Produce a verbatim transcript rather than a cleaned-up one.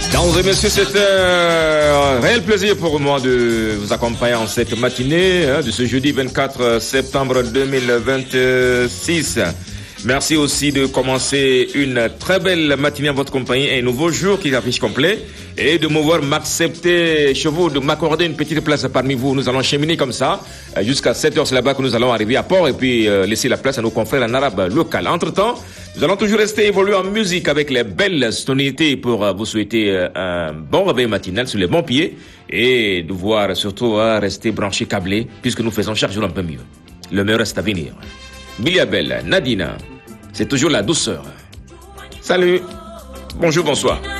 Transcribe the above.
Mesdames et messieurs, c'est un réel plaisir pour moi de vous accompagner en cette matinée hein, de ce jeudi vingt-quatre septembre deux mille vingt-six. Merci aussi de commencer une très belle matinée en votre compagnie et un nouveau jour qui affiche complet et de me voir m'accepter chez vous, de m'accorder une petite place parmi vous. Nous allons cheminer comme ça jusqu'à sept heures, c'est là-bas que nous allons arriver à port et puis euh, laisser la place à nos confrères en arabe local. Entre-temps, nous allons toujours rester évoluer en musique avec les belles sonorités pour euh, vous souhaiter euh, un bon réveil matinal sur les bons pieds et de voir surtout euh, rester branché, câblé, puisque nous faisons chaque jour un peu mieux. Le meilleur reste à venir. Biliabel, Nadina, c'est toujours la douceur. Salut, bonjour, bonsoir.